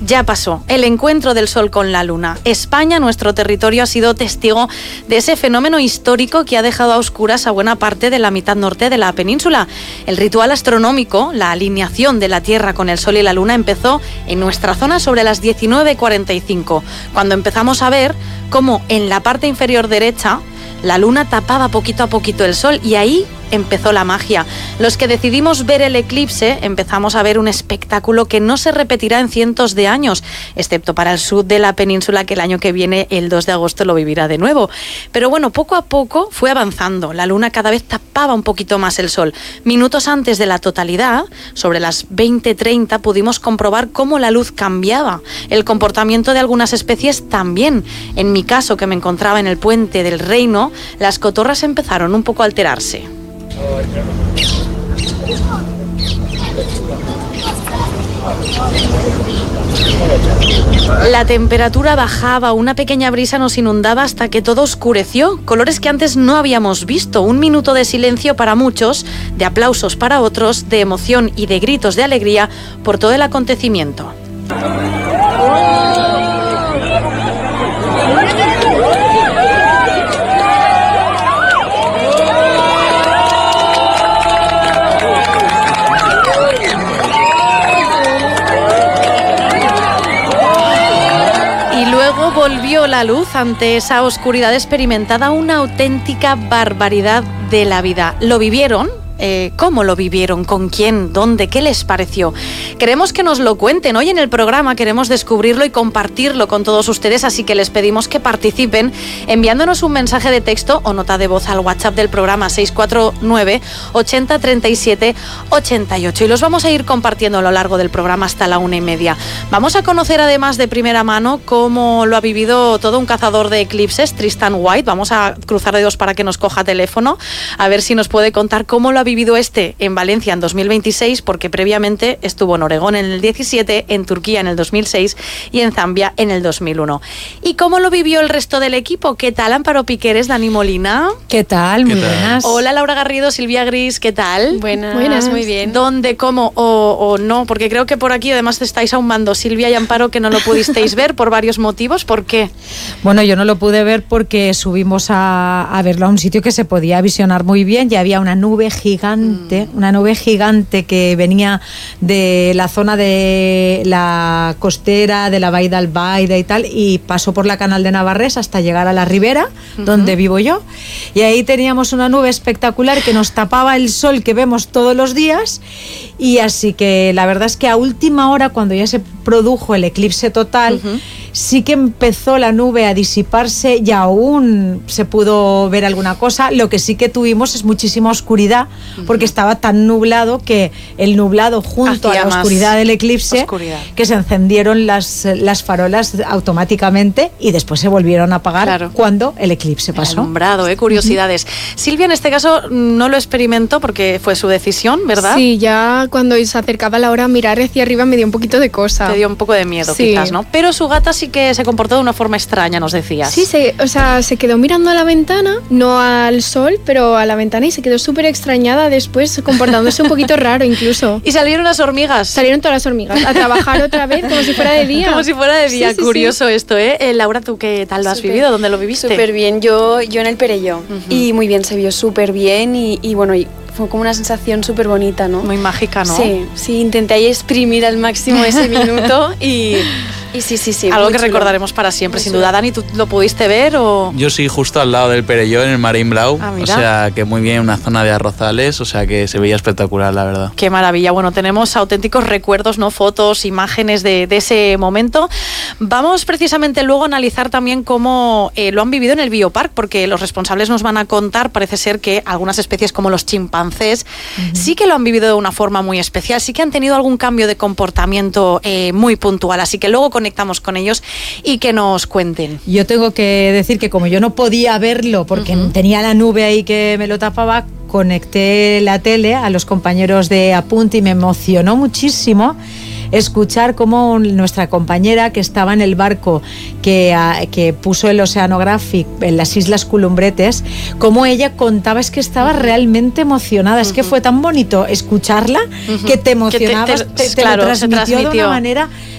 Ya pasó el encuentro del Sol con la Luna. España, nuestro territorio, ha sido testigo de ese fenómeno histórico que ha dejado a oscuras a buena parte de la mitad norte de la península. El ritual astronómico, la alineación de la Tierra con el Sol y la Luna, empezó en nuestra zona sobre las 19:45, cuando empezamos a ver cómo en la parte inferior derecha la Luna tapaba poquito a poquito el Sol, y ahí empezó la magia. Los que decidimos ver el eclipse empezamos a ver un espectáculo que no se repetirá en cientos de años, excepto para el sur de la península, que el año que viene, el 2 de agosto, lo vivirá de nuevo. Pero bueno, poco a poco fue avanzando. La Luna cada vez tapaba un poquito más el Sol. Minutos antes de la totalidad, sobre las 20:30, pudimos comprobar cómo la luz cambiaba. El comportamiento de algunas especies también. En mi caso, que me encontraba en el puente del Reino, las cotorras empezaron un poco a alterarse. La temperatura bajaba, una pequeña brisa nos inundaba hasta que todo oscureció. Colores que antes no habíamos visto. Un minuto de silencio para muchos, de aplausos para otros, de emoción y de gritos de alegría por todo el acontecimiento. Volvió la luz ante esa oscuridad experimentada, una auténtica barbaridad de la vida. ¿Lo vivieron? ¿Cómo lo vivieron? ¿Con quién? ¿Dónde? ¿Qué les pareció? Queremos que nos lo cuenten. Hoy en el programa queremos descubrirlo y compartirlo con todos ustedes, así que les pedimos que participen enviándonos un mensaje de texto o nota de voz al WhatsApp del programa 649 80 37 88, y los vamos a ir compartiendo a lo largo del programa hasta la 1:30. Vamos a conocer además de primera mano cómo lo ha vivido todo un cazador de eclipses, Tristan White. Vamos a cruzar dedos para que nos coja teléfono, a ver si nos puede contar cómo lo ha vivido en Valencia en 2026, porque previamente estuvo en Oregón en el 17, en Turquía en el 2006 y en Zambia en el 2001. ¿Y cómo lo vivió el resto del equipo? ¿Qué tal, Amparo Piqueres, Dani Molina? ¿Qué tal? Muy buenas. Hola, Laura Garrido, Silvia Gris, ¿qué tal? Buenas, muy bien. ¿Dónde, cómo o no? Porque creo que por aquí además estáis ahumando, Silvia y Amparo, que no lo pudisteis ver por varios motivos. ¿Por qué? Bueno, yo no lo pude ver porque subimos a verlo a un sitio que se podía visionar muy bien, y había una nube gigante que venía de la zona de la costera, de la Vall d'Albaida y tal, y pasó por la Canal de Navarrés hasta llegar a la Ribera, donde vivo yo, y ahí teníamos una nube espectacular que nos tapaba el sol que vemos todos los días. Y así que la verdad es que a última hora, cuando ya se produjo el eclipse total, sí que empezó la nube a disiparse y aún se pudo ver alguna cosa. Lo que sí que tuvimos es muchísima oscuridad, porque estaba tan nublado que el nublado junto hacía a la oscuridad del eclipse, que se encendieron las farolas automáticamente y después se volvieron a apagar cuando el eclipse pasó. Alumbrado, curiosidades. Silvia en este caso no lo experimentó porque fue su decisión, ¿verdad? Sí, ya cuando se acercaba la hora, mirar hacia arriba me dio un poquito de cosa. Te dio un poco de miedo, quizás, ¿no? Pero su gata sí que se comportó de una forma extraña, nos decías. Sí, se quedó mirando a la ventana, no al sol, pero a la ventana, y se quedó súper extrañada después, comportándose un poquito raro incluso. ¿Y salieron las hormigas? Salieron todas las hormigas a trabajar otra vez, como si fuera de día. Como si fuera de día, sí, curioso sí. Esto, ¿eh? Laura, ¿tú qué tal lo has vivido? ¿Dónde lo viviste? Súper bien, yo en el Perelló, y muy bien, se vio súper bien y bueno, y fue como una sensación súper bonita, ¿no? Muy mágica, ¿no? Sí, intenté ahí exprimir al máximo ese minuto y sí. Algo que recordaremos para siempre, sin duda. Dani, ¿tú lo pudiste ver o...? Yo sí, justo al lado del Perelló, en el Marín Blau. O sea, que muy bien, una zona de arrozales, o sea, que se veía espectacular, la verdad. Qué maravilla. Bueno, tenemos auténticos recuerdos, ¿no? Fotos, imágenes de ese momento. Vamos precisamente luego a analizar también cómo lo han vivido en el Biopark, porque los responsables nos van a contar, parece ser que algunas especies como los chimpancés sí que lo han vivido de una forma muy especial, sí que han tenido algún cambio de comportamiento muy puntual, así que luego conectamos con ellos y que nos cuenten. Yo tengo que decir que como yo no podía verlo porque tenía la nube ahí que me lo tapaba, conecté la tele a los compañeros de Apunte y me emocionó muchísimo escuchar cómo nuestra compañera que estaba en el barco que puso el Oceanographic en las Islas Columbretes, cómo ella contaba, es que estaba realmente emocionada, es que fue tan bonito escucharla que te emocionabas, te lo transmitió de una manera